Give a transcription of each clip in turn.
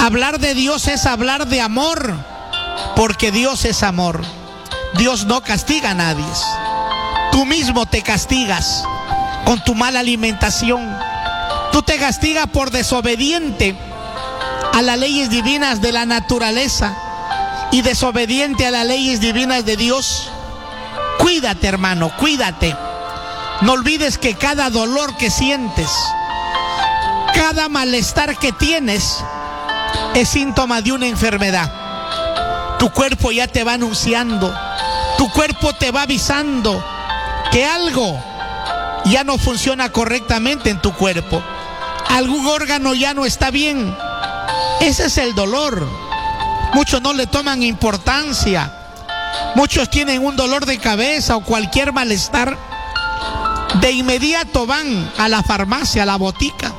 Hablar de Dios es hablar de amor, porque Dios es amor. Dios no castiga a nadie. Tú mismo te castigas con tu mala alimentación. Tú te castigas por desobediente a las leyes divinas de la naturaleza y desobediente a las leyes divinas de Dios. Cuídate, hermano, cuídate. No olvides que cada dolor que sientes, cada malestar que tienes, es síntoma de una enfermedad. Tu cuerpo ya te va anunciando, tu cuerpo te va avisando que algo ya no funciona correctamente en tu cuerpo. Algún órgano ya no está bien. Ese es el dolor. Muchos no le toman importancia. Muchos tienen un dolor de cabeza o cualquier malestar. De inmediato van a la farmacia, a la botica,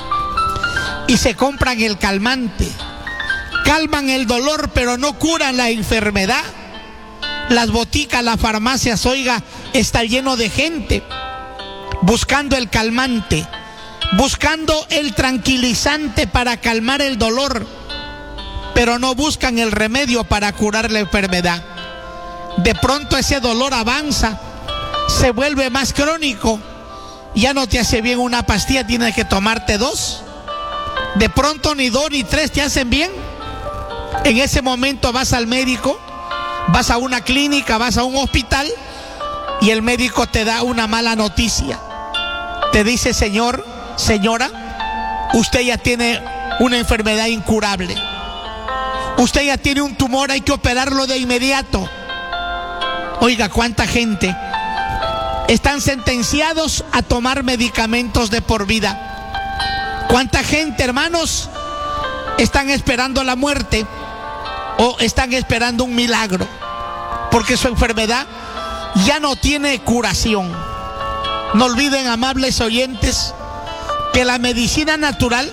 y se compran el calmante. Calman el dolor, pero no curan la enfermedad. Las boticas, las farmacias, oiga, está lleno de gente buscando el calmante, buscando el tranquilizante para calmar el dolor, pero no buscan el remedio para curar la enfermedad. De pronto ese dolor avanza, se vuelve más crónico, ya no te hace bien una pastilla, tienes que tomarte 2. De pronto ni 2 ni 3 te hacen bien. En ese momento vas al médico, vas a una clínica, vas a un hospital, y el médico te da una mala noticia. Te dice: señor, señora, usted ya tiene una enfermedad incurable. Usted ya tiene un tumor, hay que operarlo de inmediato. Oiga, ¿cuánta gente están sentenciados a tomar medicamentos de por vida? ¿Cuánta gente, hermanos, están esperando la muerte o están esperando un milagro? Porque su enfermedad ya no tiene curación. No olviden, amables oyentes, que la medicina natural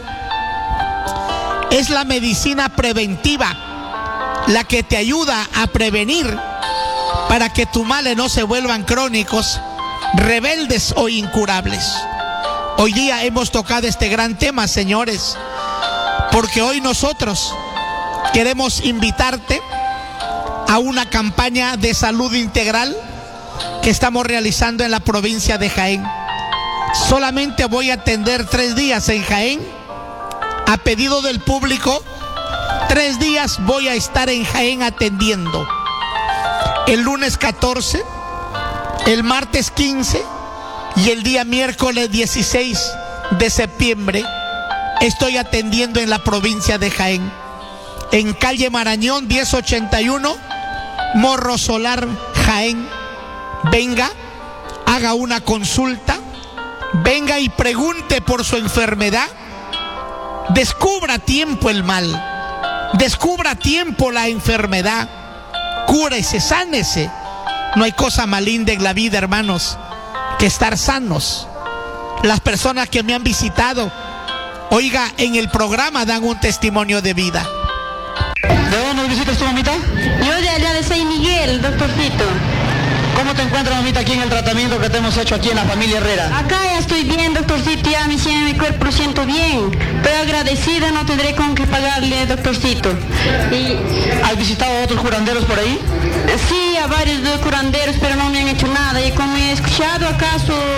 es la medicina preventiva, la que te ayuda a prevenir para que tus males no se vuelvan crónicos, rebeldes o incurables. Hoy día hemos tocado este gran tema, señores, porque hoy nosotros queremos invitarte a una campaña de salud integral que estamos realizando en la provincia de Jaén. Solamente voy a atender 3 días en Jaén. A pedido del público, 3 días voy a estar en Jaén atendiendo. El lunes 14, el martes 15 y el día miércoles 16 de septiembre estoy atendiendo en la provincia de Jaén, en calle Marañón 1081, Morro Solar, Jaén. Venga, haga una consulta, venga y pregunte por su enfermedad. Descubra a tiempo el mal, descubra a tiempo la enfermedad, cúrese, sánese. No hay cosa más linda en la vida, hermanos, que estar sanos. Las personas que me han visitado, oiga, en el programa dan un testimonio de vida. ¿De dónde visitas tu mamita? Yo de allá de San Miguel, doctorcito. ¿Cómo te encuentras, mamita, aquí en el tratamiento que te hemos hecho aquí en la familia Herrera? Acá ya estoy bien, doctorcito, ya mi cuerpo lo siento bien. Pero agradecida, no tendré con qué pagarle, doctorcito. ¿Has visitado a otros curanderos por ahí? Sí, a varios curanderos, pero no me han hecho nada. Y como he escuchado acá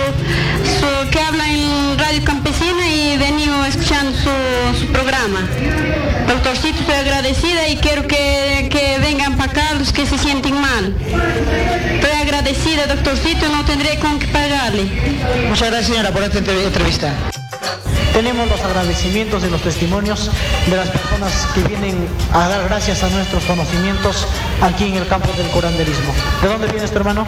que habla en Radio Campesina y he venido escuchando su programa. Doctorcito, estoy agradecida y quiero que vengan para acá los que se sienten mal. Estoy agradecida, doctorcito, no tendré con qué pagarle. Muchas gracias, señora, por esta entrevista. Tenemos los agradecimientos de los testimonios de las personas que vienen a dar gracias a nuestros conocimientos aquí en el campo del curanderismo. ¿De dónde vienes, tu hermano?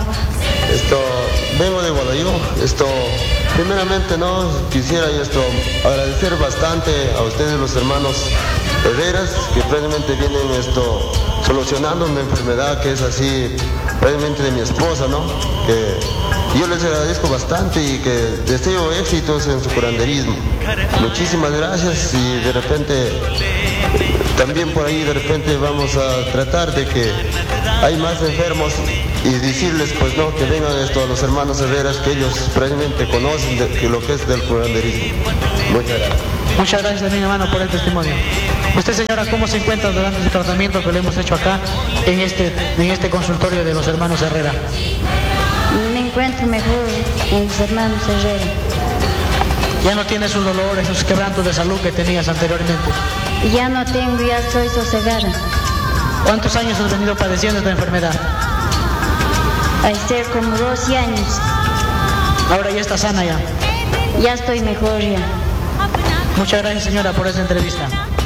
Vengo de Guadalajara. Primeramente, quisiera agradecer bastante a ustedes, los hermanos Herreras, que previamente vienen solucionando una enfermedad que es así, previamente de mi esposa, que yo les agradezco bastante y que deseo éxitos en su curanderismo. Muchísimas gracias, y de repente también por ahí vamos a tratar de que hay más enfermos y decirles que vengan a los hermanos Herreras, que ellos previamente conocen lo que es del curanderismo. Muchas gracias. Muchas gracias también, hermano, por el testimonio. Usted, señora, ¿cómo se encuentra durante su tratamiento que le hemos hecho acá en este consultorio de los hermanos Herrera? Me encuentro mejor con los hermanos Herrera. ¿Ya no tienes esos dolores, esos quebrantos de salud que tenías anteriormente? Ya no tengo, ya estoy sosegada. ¿Cuántos años has venido padeciendo esta enfermedad? Hay ser como 12 años. Ahora ya está sana ya. Ya estoy mejor ya. Muchas gracias, señora, por esta entrevista.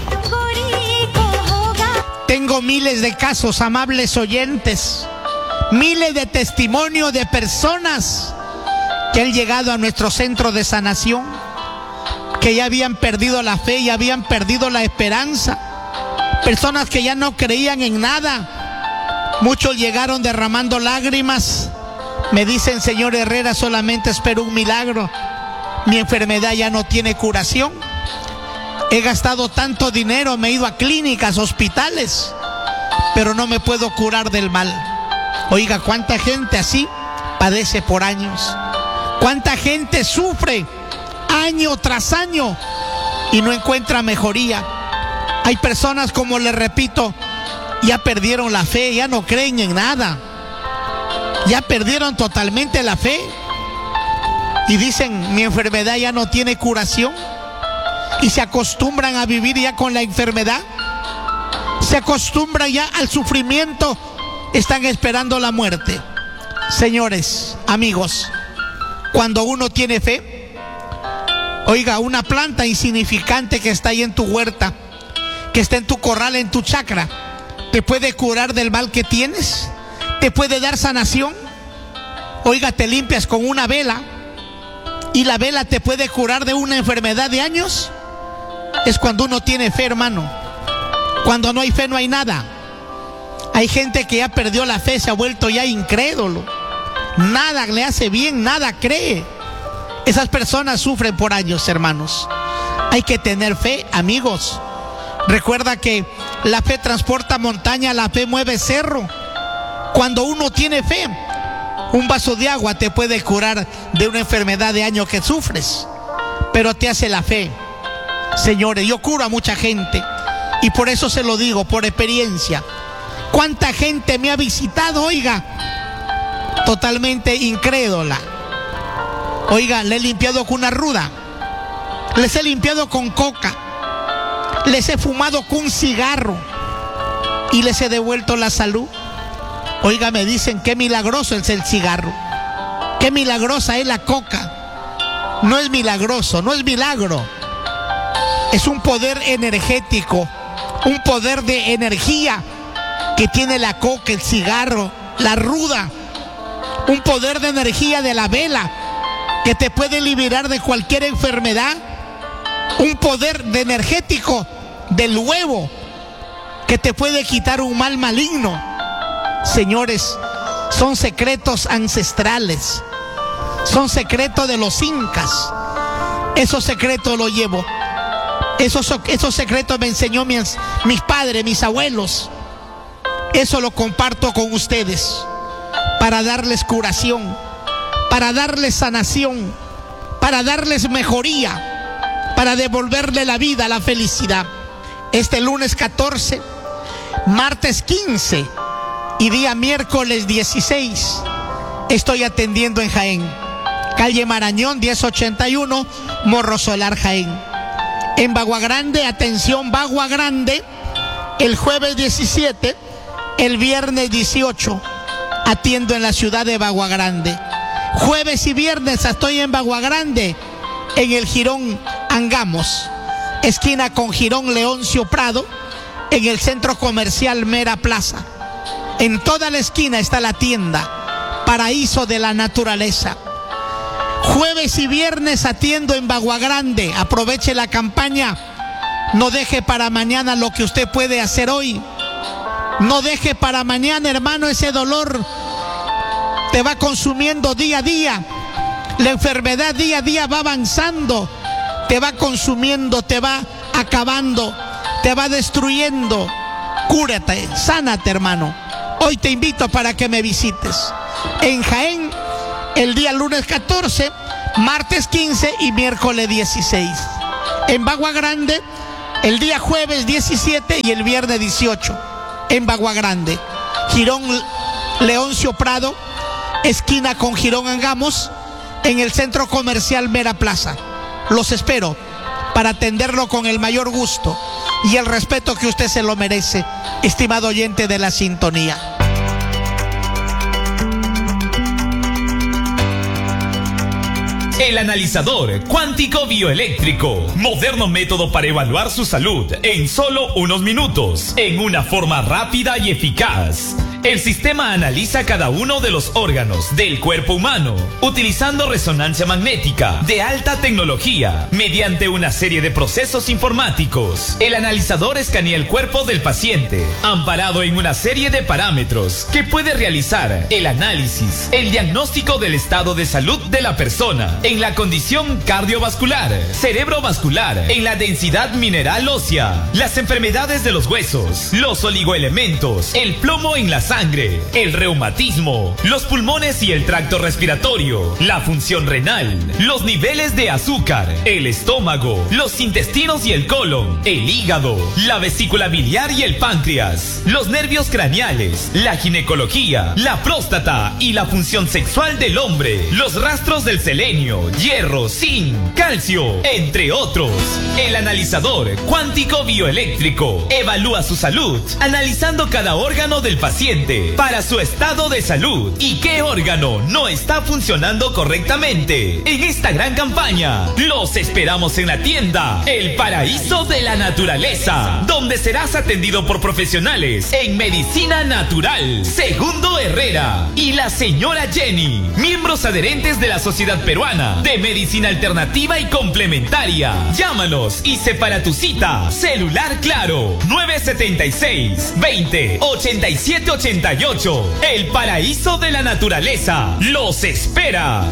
Tengo miles de casos, amables oyentes, miles de testimonios de personas que han llegado a nuestro centro de sanación, que ya habían perdido la fe, ya habían perdido la esperanza, personas que ya no creían en nada. Muchos llegaron derramando lágrimas. Me dicen, señor Herrera, solamente espero un milagro. Mi enfermedad ya no tiene curación. He gastado tanto dinero, me he ido a clínicas, hospitales, pero no me puedo curar del mal. Oiga, cuánta gente así padece por años. Cuánta gente sufre año tras año y no encuentra mejoría. Hay personas, como les repito, ya perdieron la fe, ya no creen en nada. Ya perdieron totalmente la fe. Y dicen, mi enfermedad ya no tiene curación. Y se acostumbran a vivir ya con la enfermedad. Se acostumbran ya al sufrimiento. Están esperando la muerte. Señores, amigos, cuando uno tiene fe, oiga, una planta insignificante que está ahí en tu huerta, que está en tu corral, en tu chacra, te puede curar del mal que tienes, te puede dar sanación. Oiga, te limpias con una vela y la vela te puede curar de una enfermedad de años. Es cuando uno tiene fe, hermano. Cuando no hay fe, no hay nada. Hay gente que ya perdió la fe, se ha vuelto ya incrédulo. Nada le hace bien, nada cree. Esas personas sufren por años, hermanos. Hay que tener fe, amigos. Recuerda que la fe transporta montaña, la fe mueve cerro. Cuando uno tiene fe, un vaso de agua te puede curar de una enfermedad de años que sufres, pero te hace la fe. Señores, yo curo a mucha gente y por eso se lo digo, por experiencia. ¿Cuánta gente me ha visitado, oiga, totalmente incrédula? Oiga, le he limpiado con una ruda, les he limpiado con coca, les he fumado con un cigarro y les he devuelto la salud. Oiga, me dicen, qué milagroso es el cigarro, qué milagrosa es la coca. No es milagroso, no es milagro. Es un poder energético, un poder de energía que tiene la coca, el cigarro, la ruda. Un poder de energía de la vela que te puede liberar de cualquier enfermedad. Un poder de energético del huevo que te puede quitar un mal maligno. Señores, son secretos ancestrales, son secretos de los incas. Esos secretos los llevo. Esos secretos me enseñó mis padres, mis abuelos. Eso lo comparto con ustedes para darles curación, para darles sanación, para darles mejoría, para devolverle la vida, la felicidad. Este lunes 14, martes 15 y día miércoles 16 estoy atendiendo en Jaén, calle Marañón 1081, Morro Solar, Jaén. En Bagua Grande, atención Bagua Grande, el jueves 17, el viernes 18, atiendo en la ciudad de Bagua Grande. Jueves y viernes estoy en Bagua Grande, en el Jirón Angamos, esquina con Jirón Leoncio Prado, en el centro comercial Mera Plaza. En toda la esquina está la tienda, Paraíso de la Naturaleza. Jueves y viernes atiendo en Bagua Grande. Aproveche la campaña. No deje para mañana lo que usted puede hacer hoy. No deje para mañana, hermano, ese dolor te va consumiendo día a día. La enfermedad día a día va avanzando, te va consumiendo, te va acabando, te va destruyendo. Cúrate, sánate, hermano. Hoy te invito para que me visites en Jaén el día lunes 14, martes 15 y miércoles 16. En Bagua Grande, el día jueves 17 y el viernes 18. En Bagua Grande. Girón Leoncio Prado, esquina con Girón Angamos, en el Centro Comercial Mera Plaza. Los espero para atenderlo con el mayor gusto y el respeto que usted se lo merece, estimado oyente de la sintonía. El analizador cuántico bioeléctrico, moderno método para evaluar su salud en solo unos minutos, en una forma rápida y eficaz. El sistema analiza cada uno de los órganos del cuerpo humano, utilizando resonancia magnética de alta tecnología, mediante una serie de procesos informáticos. El analizador escanea el cuerpo del paciente, amparado en una serie de parámetros que puede realizar el análisis, el diagnóstico del estado de salud de la persona, en la condición cardiovascular, cerebrovascular, en la densidad mineral ósea, las enfermedades de los huesos, los oligoelementos, el plomo en la sangre, el reumatismo, los pulmones y el tracto respiratorio, la función renal, los niveles de azúcar, el estómago, los intestinos y el colon, el hígado, la vesícula biliar y el páncreas, los nervios craneales, la ginecología, la próstata y la función sexual del hombre, los rastros del selenio, hierro, zinc, calcio, entre otros. El analizador cuántico bioeléctrico evalúa su salud, analizando cada órgano del paciente para su estado de salud y qué órgano no está funcionando correctamente. En esta gran campaña, los esperamos en la tienda El Paraíso de la Naturaleza, donde serás atendido por profesionales en medicina natural. Segundo Herrera y la señora Jenny, miembros adherentes de la Sociedad Peruana de Medicina Alternativa y Complementaria. Llámanos y separa tu cita. Celular Claro 976 20 87 88. El Paraíso de la Naturaleza los espera.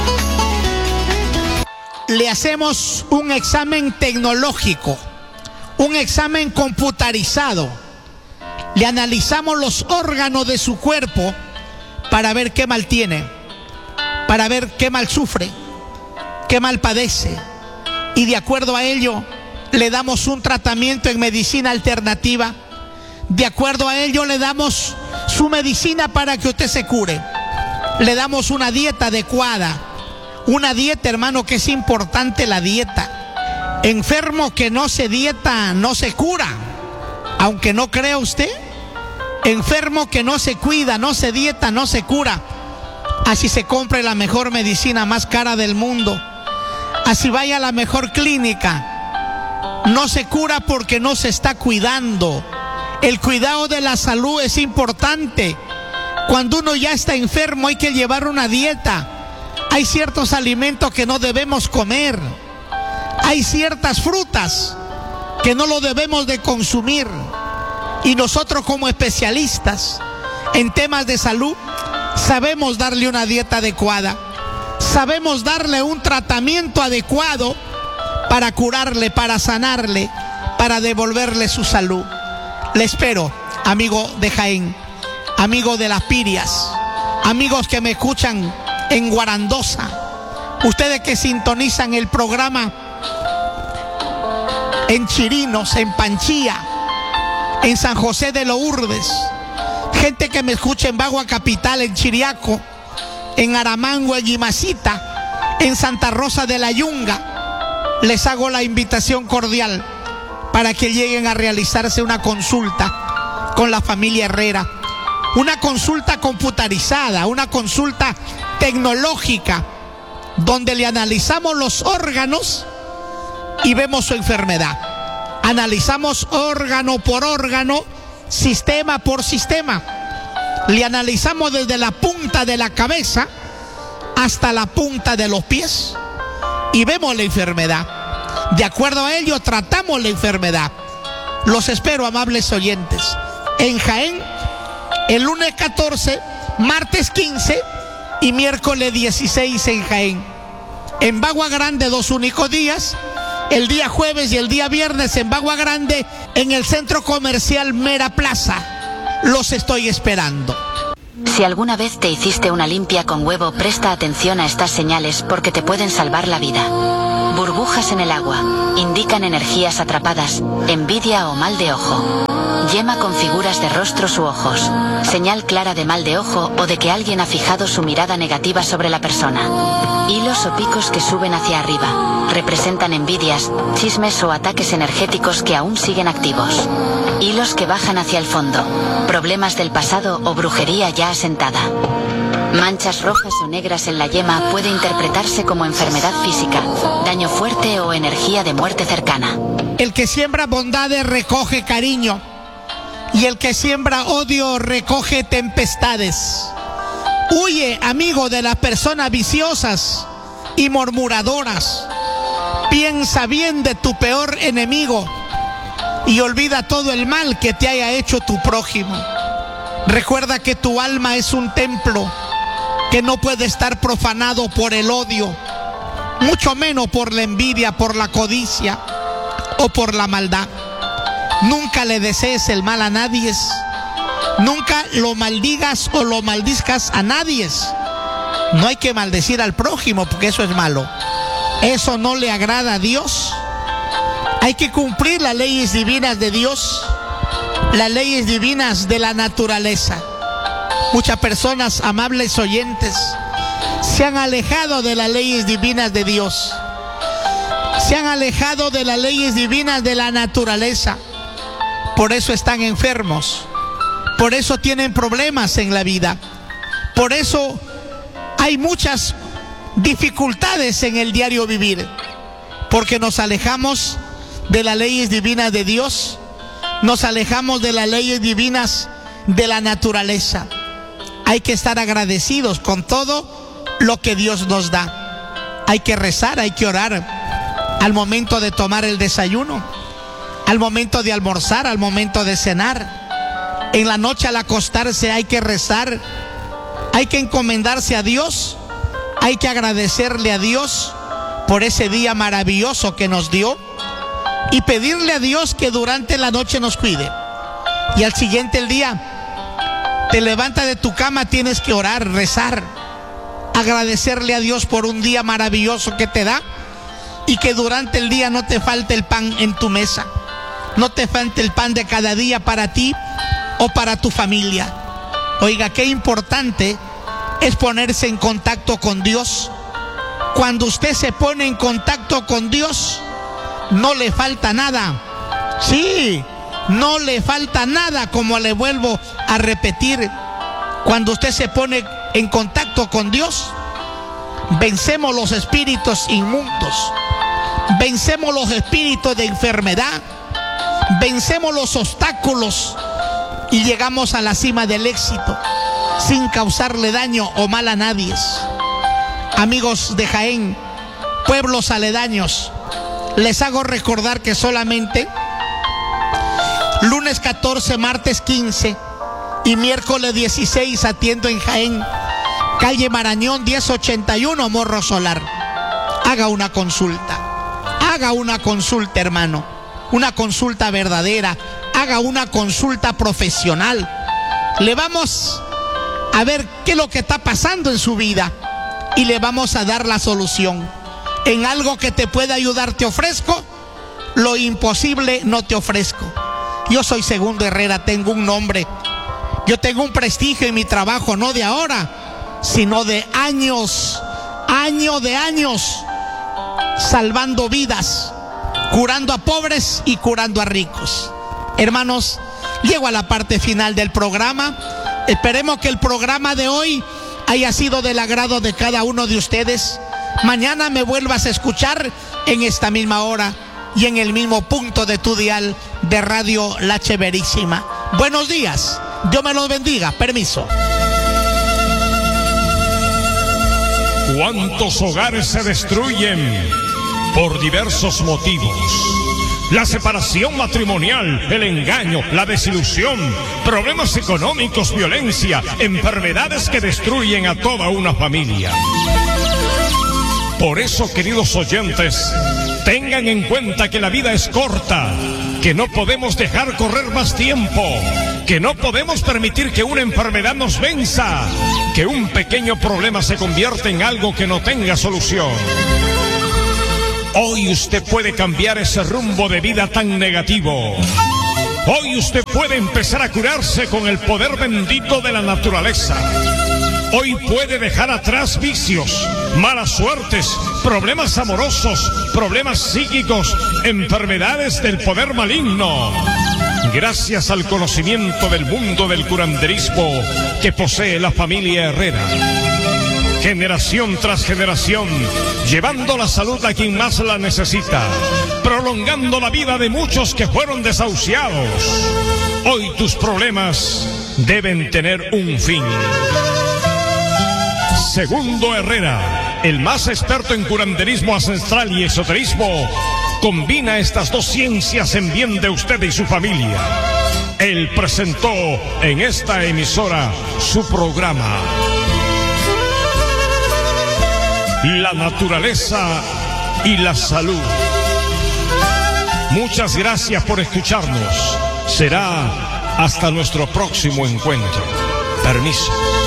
Le hacemos un examen tecnológico, un examen computarizado. Le analizamos los órganos de su cuerpo para ver qué mal tiene, para ver qué mal sufre, qué mal padece. Y de acuerdo a ello, le damos un tratamiento en medicina alternativa. De acuerdo a ello, le damos su medicina para que usted se cure. Le damos una dieta adecuada. Una dieta, hermano, que es importante la dieta. Enfermo que no se dieta, no se cura. Aunque no crea usted. Enfermo que no se cuida, no se dieta, no se cura. Así se compre la mejor medicina más cara del mundo. Así vaya a la mejor clínica. No se cura porque no se está cuidando. El cuidado de la salud es importante. Cuando uno ya está enfermo hay que llevar una dieta. Hay ciertos alimentos que no debemos comer. Hay ciertas frutas que no lo debemos de consumir. Y nosotros como especialistas en temas de salud sabemos darle una dieta adecuada. Sabemos darle un tratamiento adecuado para curarle, para sanarle, para devolverle su salud. Le espero, amigo de Jaén, amigo de Las Pirias, amigos que me escuchan en Guarandosa, ustedes que sintonizan el programa en Chirinos, en Panchía, en San José de Lourdes, gente que me escucha en Bagua Capital, en Chiriaco, en Aramango, en Imacita, en Santa Rosa de la Yunga. Les hago la invitación cordial para que lleguen a realizarse una consulta con la familia Herrera. Una consulta computarizada, una consulta tecnológica, donde le analizamos los órganos y vemos su enfermedad. Analizamos órgano por órgano, sistema por sistema. Le analizamos desde la punta de la cabeza hasta la punta de los pies y vemos la enfermedad. De acuerdo a ello, tratamos la enfermedad. Los espero, amables oyentes, en Jaén, el lunes 14, martes 15 y miércoles 16 en Jaén. En Bagua Grande, 2 únicos días, el día jueves y el día viernes en Bagua Grande, en el Centro Comercial Mera Plaza. Los estoy esperando. Si alguna vez te hiciste una limpia con huevo, presta atención a estas señales porque te pueden salvar la vida. Burbujas en el agua. Indican energías atrapadas, envidia o mal de ojo. Yema con figuras de rostros u ojos. Señal clara de mal de ojo o de que alguien ha fijado su mirada negativa sobre la persona. Hilos o picos que suben hacia arriba. Representan envidias, chismes o ataques energéticos que aún siguen activos. Hilos que bajan hacia el fondo. Problemas del pasado o brujería ya asentada. Manchas rojas o negras en la yema puede interpretarse como enfermedad física, daño fuerte o energía de muerte cercana. El que siembra bondades recoge cariño, y el que siembra odio recoge tempestades. Huye, amigo, de las personas viciosas y murmuradoras. Piensa bien de tu peor enemigo y olvida todo el mal que te haya hecho tu prójimo. Recuerda que tu alma es un templo que no puede estar profanado por el odio, mucho menos por la envidia, por la codicia o por la maldad. Nunca le desees el mal a nadie. Nunca lo maldigas o lo maldizcas a nadie. No hay que maldecir al prójimo porque eso es malo. Eso no le agrada a Dios. Hay que cumplir las leyes divinas de Dios, las leyes divinas de la naturaleza. Muchas personas, amables oyentes, se han alejado de las leyes divinas de Dios. Se han alejado de las leyes divinas de la naturaleza. Por eso están enfermos. Por eso tienen problemas en la vida. Por eso hay muchas dificultades en el diario vivir. Porque nos alejamos de las leyes divinas de Dios. Nos alejamos de las leyes divinas de la naturaleza. Hay que estar agradecidos con todo lo que Dios nos da. Hay que rezar, hay que orar al momento de tomar el desayuno, al momento de almorzar, al momento de cenar. En la noche al acostarse hay que rezar, hay que encomendarse a Dios, hay que agradecerle a Dios por ese día maravilloso que nos dio y pedirle a Dios que durante la noche nos cuide. Y al siguiente día te levantas de tu cama, tienes que orar, rezar, agradecerle a Dios por un día maravilloso que te da y que durante el día no te falte el pan en tu mesa, no te falte el pan de cada día para ti o para tu familia. Oiga, qué importante es ponerse en contacto con Dios. Cuando usted se pone en contacto con Dios, no le falta nada. Sí, no le falta nada, como le vuelvo a repetir. Cuando usted se pone en contacto con Dios, vencemos los espíritus inmundos, vencemos los espíritus de enfermedad, vencemos los obstáculos y llegamos a la cima del éxito sin causarle daño o mal a nadie. Amigos de Jaén, pueblos aledaños, les hago recordar que solamente lunes 14, martes 15 y miércoles 16 atiendo en Jaén, calle Marañón 1081, Morro Solar. Haga una consulta, hermano, una consulta verdadera, haga una consulta profesional. Le vamos a ver qué es lo que está pasando en su vida y le vamos a dar la solución. En algo que te pueda ayudar te ofrezco, lo imposible no te ofrezco. Yo soy Segundo Herrera, tengo un nombre, yo tengo un prestigio en mi trabajo, no de ahora, sino de años, salvando vidas, curando a pobres y curando a ricos. Hermanos, llego a la parte final del programa. Esperemos que el programa de hoy haya sido del agrado de cada uno de ustedes. Mañana me vuelvas a escuchar en esta misma hora y en el mismo punto de tu dial de Radio La Cheverísima. Buenos días, Dios me los bendiga, permiso. ¿Cuántos hogares se destruyen por diversos motivos? La separación matrimonial, el engaño, la desilusión, problemas económicos, violencia, enfermedades que destruyen a toda una familia. Por eso, queridos oyentes, tengan en cuenta que la vida es corta, que no podemos dejar correr más tiempo, que no podemos permitir que una enfermedad nos venza, que un pequeño problema se convierta en algo que no tenga solución. Hoy usted puede cambiar ese rumbo de vida tan negativo. Hoy usted puede empezar a curarse con el poder bendito de la naturaleza. Hoy puede dejar atrás vicios, malas suertes, problemas amorosos, problemas psíquicos, enfermedades del poder maligno. Gracias al conocimiento del mundo del curanderismo que posee la familia Herrera. Generación tras generación, llevando la salud a quien más la necesita, prolongando la vida de muchos que fueron desahuciados. Hoy tus problemas deben tener un fin. Segundo Herrera, el más experto en curanderismo ancestral y esoterismo, combina estas dos ciencias en bien de usted y su familia. Él presentó en esta emisora su programa La naturaleza y la salud. Muchas gracias por escucharnos. Será hasta nuestro próximo encuentro. Permiso.